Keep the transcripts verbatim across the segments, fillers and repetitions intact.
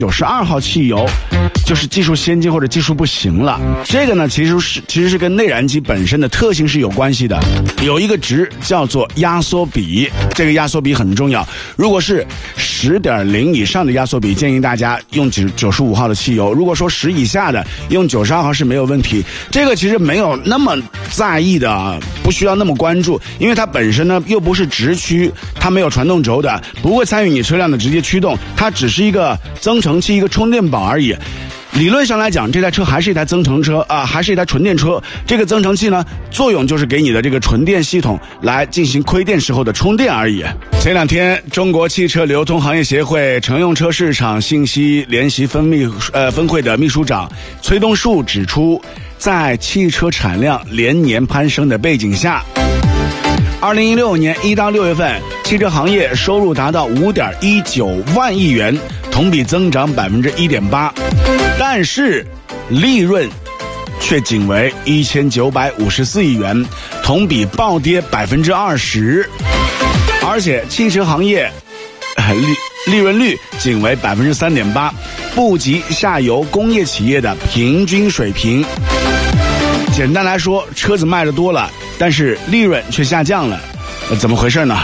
九十二号汽油就是技术先进或者技术不行了。这个呢其实是其实是跟内燃机本身的特性是有关系的。有一个值叫做压缩比，这个压缩比很重要。如果是 十点零 以上的压缩比，建议大家用九十五号的汽油。如果说十以下的，用九十二号是没有问题。这个其实没有那么在意的，不需要那么关注，因为它本身呢又不是直驱，它没有传动轴的，不会参与你车辆的直接驱动，它只是一个增程器，一个充电宝而已。理论上来讲，这台车还是一台增程车啊、呃，还是一台纯电车。这个增程器呢，作用就是给你的这个纯电系统来进行亏电时候的充电而已。前两天，中国汽车流通行业协会乘用车市场信息联席分秘呃分会的秘书长崔东树指出，在汽车产量连年攀升的背景下，二零一六年一到六月份，汽车行业收入达到五点一九万亿元，同比增长百分之一点八，但是利润却仅为一千九百五十四亿元，同比暴跌百分之二十，而且汽车行业利利润率仅为百分之三点八，不及下游工业企业的平均水平。简单来说，车子卖的多了，但是利润却下降了，怎么回事呢？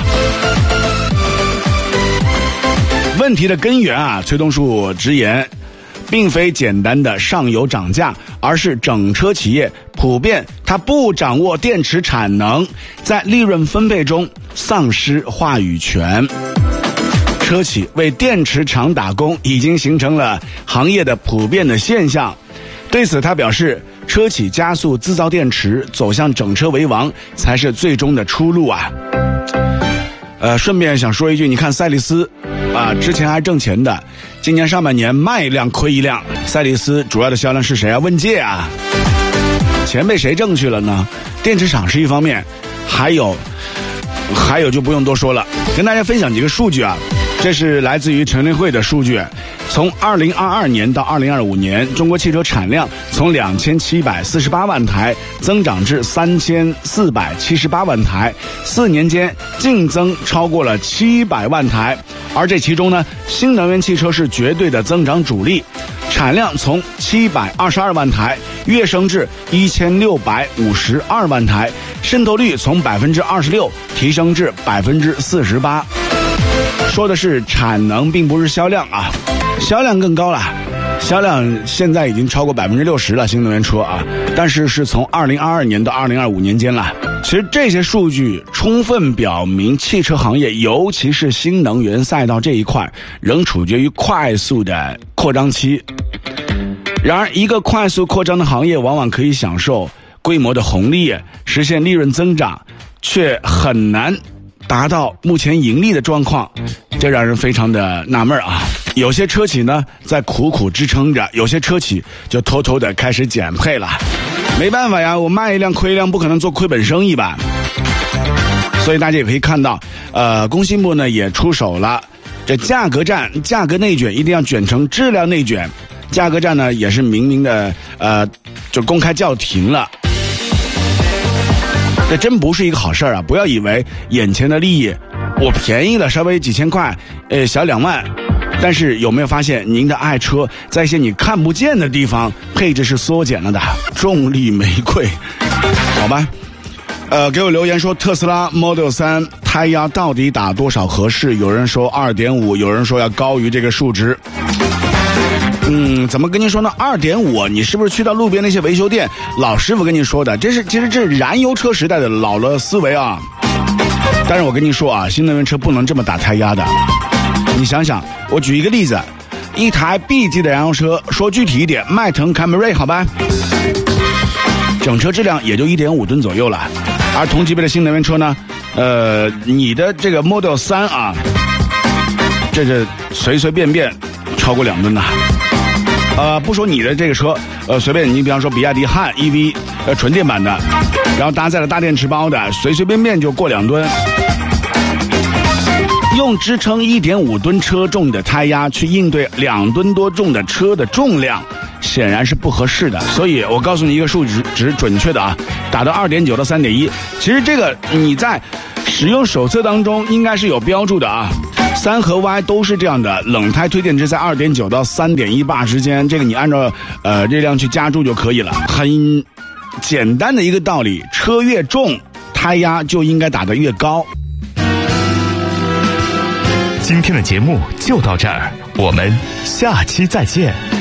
问题的根源啊，崔东树直言，并非简单的上游涨价，而是整车企业普遍它不掌握电池产能，在利润分配中丧失话语权。车企为电池厂打工已经形成了行业的普遍的现象。对此他表示，车企加速制造电池，走向整车为王才是最终的出路啊。呃，顺便想说一句，你看赛力斯啊，之前还挣钱的，今年上半年卖一辆亏一辆。赛力斯主要的销量是谁啊？问界啊，钱被谁挣去了呢？电池厂是一方面，还有还有就不用多说了。跟大家分享几个数据啊，这是来自于乘联会的数据。从二零二二年到二零二五年，中国汽车产量从两千七百四十八万台增长至三千四百七十八万台，四年间净增超过了七百万台。而这其中呢，新能源汽车是绝对的增长主力，产量从七百二十二万台跃升至一千六百五十二万台，渗透率从百分之二十六提升至百分之四十八。说的是产能，并不是销量啊。销量更高了，销量现在已经超过百分之六十了，新能源车啊，但是是从二零二二年到二零二五年间了。其实这些数据充分表明，汽车行业尤其是新能源赛道这一块仍处决于快速的扩张期。然而，一个快速扩张的行业往往可以享受规模的红利，实现利润增长，却很难达到目前盈利的状况，这让人非常的纳闷啊。有些车企呢在苦苦支撑着，有些车企就偷偷的开始减配了。没办法呀，我卖一辆亏一辆，不可能做亏本生意吧。所以大家也可以看到，呃，工信部呢也出手了，这价格战、价格内卷一定要卷成质量内卷。价格战呢也是明明的，呃，就公开叫停了。这真不是一个好事啊！不要以为眼前的利益，我便宜了稍微几千块，呃，小两万。但是有没有发现，您的爱车在一些你看不见的地方配置是缩减了的，重力玫瑰，好吧？呃，给我留言说特斯拉 Model 三胎压到底打多少合适？有人说 二点五， 有人说要高于这个数值。嗯，怎么跟您说呢？ 二点五 你是不是去到路边那些维修店，老师傅跟您说的？这是其实这是燃油车时代的老了思维啊。但是我跟您说啊，新能源车不能这么打胎压的。你想想，我举一个例子，一台 B 级的燃油车，说具体一点，迈腾凯美瑞，好吧，整车质量也就 一点五吨左右了。而同级别的新能源车呢，呃，你的这个 Model 三啊，这这随随便便超过两吨呐。呃，不说你的这个车，呃，随便你比方说比亚迪汉 E V， 呃，纯电版的，然后搭载了大电池包的，随随便便就过两吨。用支撑 一点五吨车重的胎压去应对两吨多重的车的重量，显然是不合适的。所以我告诉你一个数值值准确的啊，打到 二点九 到 三点一， 其实这个你在使用手册当中应该是有标注的啊。 三和 Y 都是这样的，冷胎推荐值在二点九到三点一八之间，这个你按照呃热量去加注就可以了，很简单的一个道理，车越重，胎压就应该打得越高。 今天的节目就到这儿，我们下期再见。